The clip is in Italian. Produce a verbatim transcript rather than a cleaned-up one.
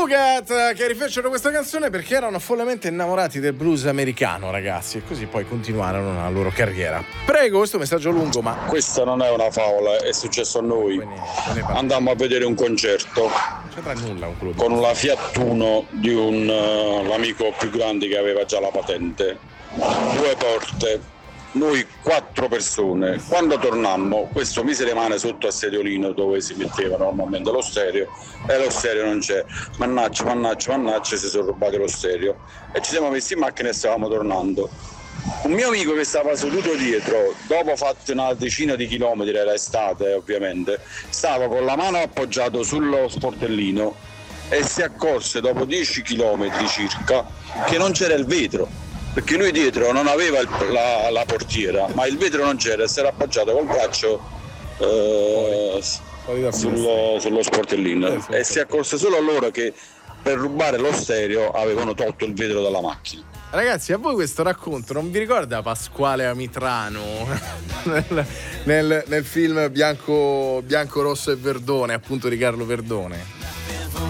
Cugat che rifecero questa canzone perché erano follemente innamorati del blues americano, ragazzi, e così poi continuarono la loro carriera. Prego, questo messaggio lungo, ma questa non è una favola, è successo a noi. Andammo a vedere un concerto non c'entra nulla con quello di con la Fiat Uno di un uh, amico più grande che aveva già la patente, due porte, noi quattro persone. Quando tornammo, questo mise le mani sotto al sediolino dove si metteva normalmente lo stereo e lo stereo non c'è. Mannaggia, mannaggia, mannaggia, si sono rubati lo stereo e ci siamo messi in macchina e stavamo tornando. Un mio amico che stava seduto dietro, dopo fatto una decina di chilometri, era estate ovviamente, stava con la mano appoggiato sullo sportellino e si accorse dopo dieci chilometri circa che non c'era il vetro, perché lui dietro non aveva il, la, la portiera, ma il vetro non c'era e si era appoggiato col braccio eh, sullo, sullo sportellino e si accorse solo allora che per rubare lo stereo avevano tolto il vetro dalla macchina. Ragazzi, a voi questo racconto non vi ricorda Pasquale Amitrano nel, nel, nel film Bianco, Bianco, Rosso e Verdone, appunto, di Carlo Verdone?